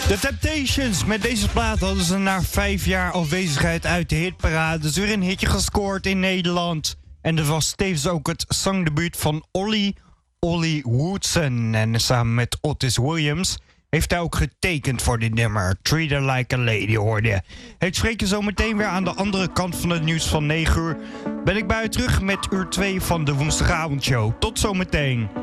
The Temptations, met deze plaat hadden ze na 5 jaar afwezigheid uit de hitparade dus weer een hitje gescoord in Nederland. En dat was tevens ook het zangdebuut van Olly Woodson. En samen met Otis Williams heeft hij ook getekend voor dit nummer. Treat Her Like a Lady, hoorde je. Ik spreek je zo meteen weer aan de andere kant van het nieuws van 9 uur. Ben ik bij u terug met uur 2 van de woensdagavondshow. Tot zometeen.